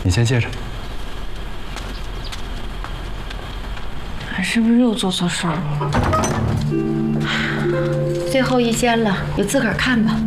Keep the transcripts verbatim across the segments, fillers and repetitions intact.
你先歇着。 俺是不是又做错事儿了？ 最后一间了，你自个儿看吧。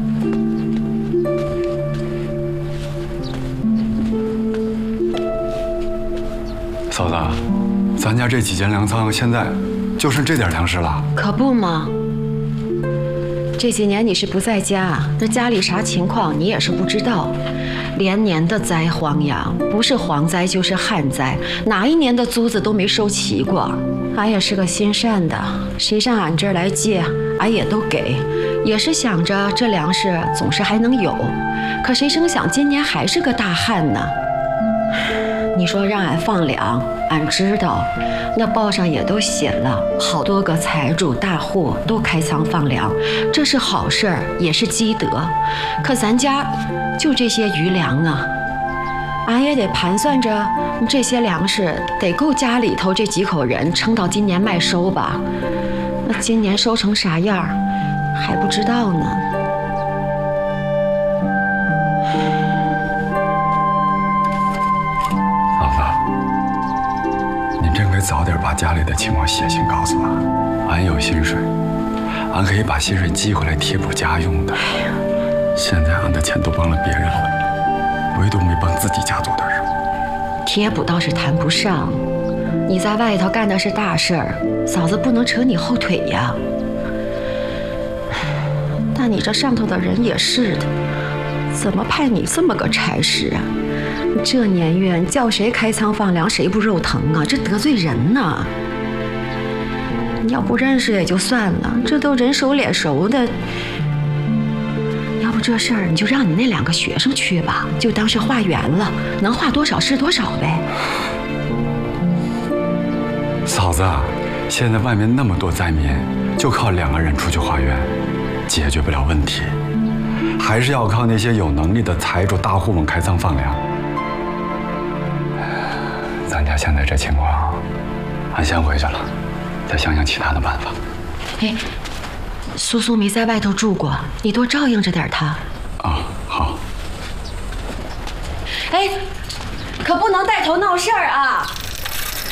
嫂子，咱家这几间粮仓现在就剩这点粮食了。 可不嘛。这几年你是不在家，那家里啥情况你也是不知道。连年的灾荒呀，不是蝗灾就是旱灾，哪一年的租子都没收齐过。俺也是个心善的，谁上俺这儿来借，俺也都给，也是想着这粮食总是还能有。可谁成想今年还是个大旱呢？你说让俺放粮，俺知道，那报上也都写了，好多个财主大户都开仓放粮，这是好事儿，也是积德。可咱家就这些余粮啊，俺也得盘算着这些粮食得够家里头这几口人撑到今年麦收吧。那今年收成啥样还不知道呢。 早点把家里的情况写信告诉俺，俺有薪水，俺可以把薪水寄回来贴补家用的。现在俺的钱都帮了别人了，唯独没帮自己家做点什么。 贴补倒是谈不上，你在外头干的是大事儿，嫂子不能扯你后腿呀。但你这上头的人也是的，怎么派你这么个差事啊？这年月叫谁开仓放粮谁不肉疼啊？这得罪人呐！你要不认识也就算了，这都人熟脸熟的。要不这事儿你就让你那两个学生去吧，就当是化缘了，能化多少是多少呗。 嫂子，现在外面那么多灾民，就靠两个人出去化缘，解决不了问题，还是要靠那些有能力的财主大户们开仓放粮。咱家现在这情况，俺先回去了，再想想其他的办法。 哎，苏苏没在外头住过，你多照应着点她。 啊，好。 哎，可不能带头闹事儿啊！